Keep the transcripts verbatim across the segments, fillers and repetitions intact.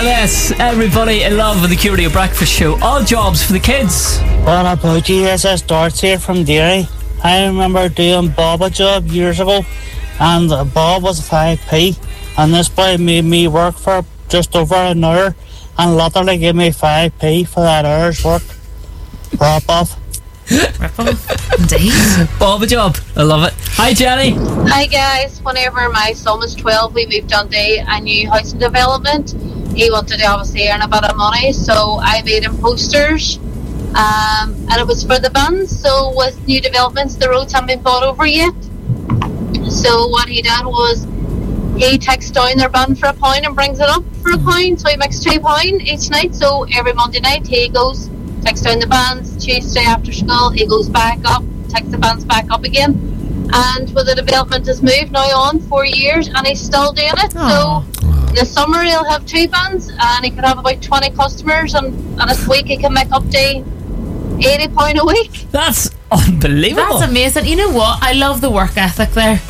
L S, everybody in love with the Q Radio Breakfast Show. All jobs for the kids. What about you? This is Darts here from Derry. I remember doing Bob a job years ago, and Bob was five p, and this boy made me work for just over an hour, and literally gave me five p for that hour's work. Rip off. Rip off, indeed. Bob a job, I love it. Hi Jenny. Hi guys, whenever my son was twelve, we moved on to a new housing development. He wanted to obviously earn a bit of money, so I made him posters, um, and it was for the vans. So with new developments, the roads haven't been bought over yet. So what he done was he takes down their van for a pound and brings it up for a pound, so he makes two pound each night. So every Monday night he goes, takes down the vans. Tuesday after school he goes back up, takes the vans back up again. And with the development has moved now on four years and he's still doing it. Aww. So in the summer he'll have two vans and he can have about twenty customers, and, and this week he can make up to eighty pound a week. That's unbelievable. That's amazing. You know what? I love the work ethic there.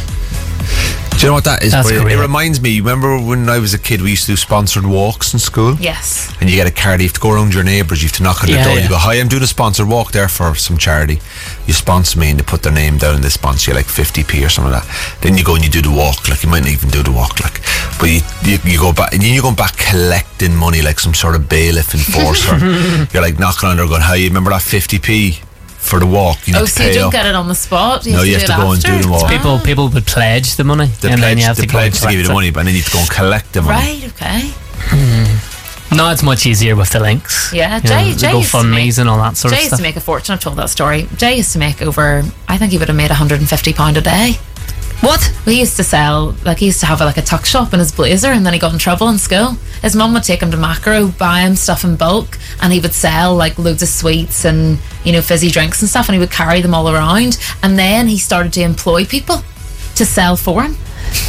Do you know what that is? That's It, great. it reminds me, remember when I was a kid, we used to do sponsored walks in school? Yes. And you get a card, you have to go around your neighbours, you have to knock on their Yeah, door, yeah. you go, hi, I'm doing a sponsored walk there for some charity. You sponsor me, and they put their name down and they sponsor you like fifty p or something like that. Then you go and you do the walk, like you might not even do the walk, like, but you, you, you go back, and then you're going back collecting money like some sort of bailiff enforcer. You're like knocking on their door going, hi, you remember that fifty p for the walk? You need Oh, to so pay you don't up. get it on the spot? You No, have you to have do to it go and after? do the walk. People people would pledge the money, The and then pledge, you have the to go pledge and to give you the collect money, but then you need to go and collect the money. Right, okay. it. Now it's much easier with the links. Yeah, You know, Jay, the Jay used to make, GoFundMes and all that sort Jay of used stuff. to make a fortune. I've told that story. Jay used to make over, I think he would have made one hundred fifty pounds a day. What? Well, he used to sell, like he used to have a, like a tuck shop in his blazer, and then he got in trouble in school. His mum would take him to Macro, buy him stuff in bulk, and he would sell like loads of sweets and, you know, fizzy drinks and stuff, and he would carry them all around. And then he started to employ people to sell for him.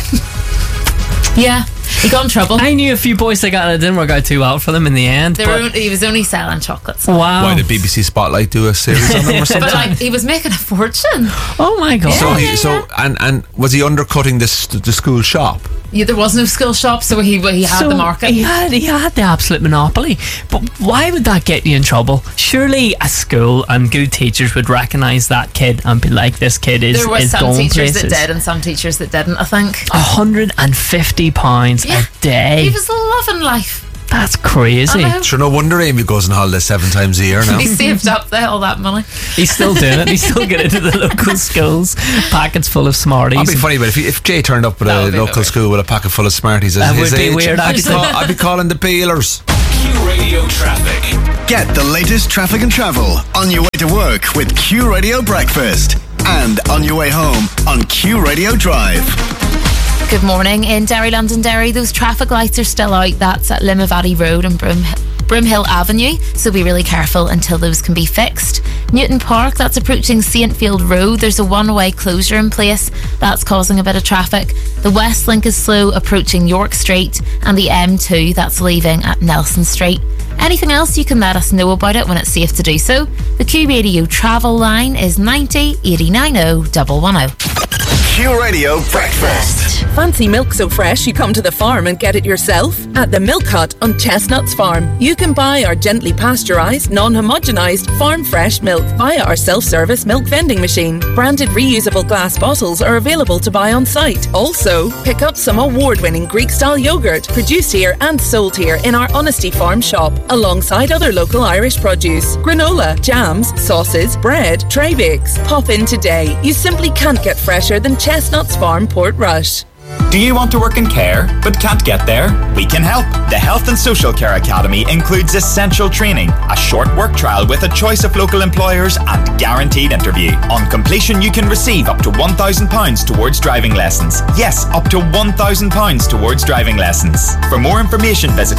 Yeah, he got in trouble. I knew a few boys that got it. It didn't work out too well for them in the end. They but were, he was only selling chocolates. wow. Why did B B C Spotlight do a series on them or something? But like, he was making a fortune. Oh my god. So, Yeah, he, yeah, so yeah. and and was he undercutting this the school shop? Yeah, there was no school shop, so he he had So the market. He had, he had the absolute monopoly. But why would that get you in trouble? Surely a school and good teachers would recognise that kid and be like, this kid is, There were is some going teachers places. that did and some teachers that didn't, I think. one hundred fifty pounds Yeah. a day. He was loving life. That's crazy. I know. Sure, no wonder Amy goes on holiday seven times a year now. He saved up there all that money. He's still doing it. He's still getting into the local schools. Packets full of Smarties. That'd be funny, but if, he, if Jay turned up with That a would be local weird. school with a packet full of Smarties, at That his would be age, weird, I'd be, actually. call, I'd be calling the peelers. Q Radio Traffic. Get the latest traffic and travel on your way to work with Q Radio Breakfast and on your way home on Q Radio Drive. Good morning. In Derry, Londonderry, those traffic lights are still out. That's at Limavady Road and Broom, Broomhill Avenue, so be really careful until those can be fixed. Newton Park, that's approaching Saintfield Road. There's a one-way closure in place. That's causing a bit of traffic. The West Link is slow approaching York Street, and the M two, that's leaving at Nelson Street. Anything else, you can let us know about it when it's safe to do so. The Q Radio travel line is ninety eight nine oh one one oh. Q Radio Breakfast. Fancy milk so fresh you come to the farm and get it yourself? At the Milk Hut on Chestnuts Farm, you can buy our gently pasteurised, non-homogenised, farm-fresh milk via our self-service milk vending machine. Branded reusable glass bottles are available to buy on site. Also, pick up some award-winning Greek-style yoghurt produced here and sold here in our Honesty Farm shop, alongside other local Irish produce, granola, jams, sauces, bread, tray bakes. Pop in today. You simply can't get fresher than Chestnuts Farm, Portrush. Do you want to work in care but can't get there? We can help. The Health and Social Care Academy includes essential training, a short work trial with a choice of local employers, and guaranteed interview. On completion, you can receive up to one thousand pounds towards driving lessons. Yes, up to one thousand pounds towards driving lessons. For more information, visit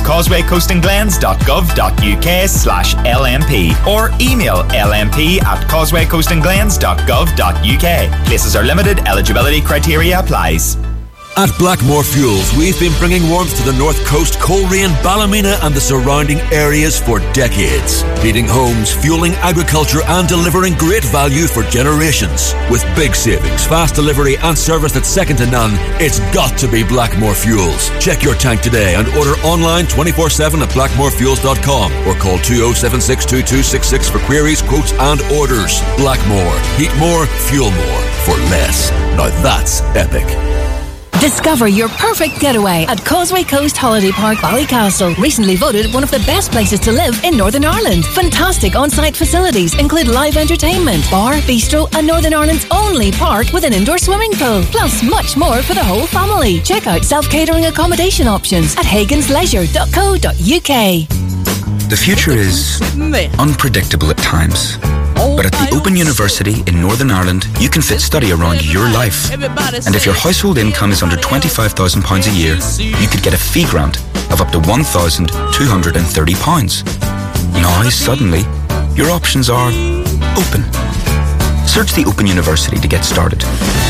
causewaycoastandglens.gov.uk slash LMP or email lmp at causewaycoastandglens.gov.uk. Places are limited. Eligibility criteria applies. At Blackmore Fuels, we've been bringing warmth to the North Coast, Coleraine, Ballymena and the surrounding areas for decades. Heating homes, fueling agriculture and delivering great value for generations. With big savings, fast delivery and service that's second to none, it's got to be Blackmore Fuels. Check your tank today and order online twenty-four seven at blackmore fuels dot com or call two oh seven six two two six six for queries, quotes and orders. Blackmore. Heat more, fuel more for less. Now that's epic. Discover your perfect getaway at Causeway Coast Holiday Park, Ballycastle. Recently voted one of the best places to live in Northern Ireland. Fantastic on-site facilities include live entertainment, bar, bistro and Northern Ireland's only park with an indoor swimming pool. Plus much more for the whole family. Check out self-catering accommodation options at hagans leisure dot co dot uk. The future is unpredictable at times. But at the Open University in Northern Ireland, you can fit study around your life. And if your household income is under twenty-five thousand pounds a year, you could get a fee grant of up to one thousand two hundred thirty pounds. Now, suddenly, your options are open. Search the Open University to get started.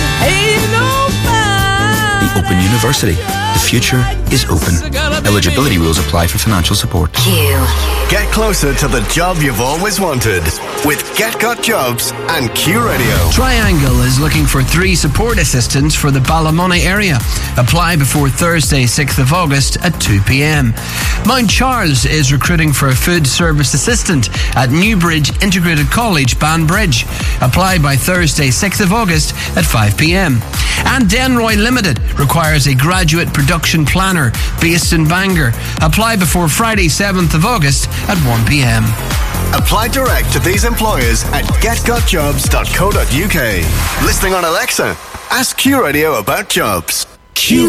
The Open University. The future is open. Eligibility rules apply for financial support. Q. Get closer to the job you've always wanted with Get Got Jobs and Q Radio. Triangle is looking for three support assistants for the Ballymoney area. Apply before Thursday, sixth of August at two p.m. Mount Charles is recruiting for a food service assistant at Newbridge Integrated College, Banbridge. Apply by Thursday, sixth of August at five p.m. And Denroy Limited requires a graduate production planner based in Bangor. Apply before Friday, seventh of August at one p.m. Apply direct to these employers at get got jobs dot co dot uk. Listening on Alexa, ask Q Radio about jobs. Q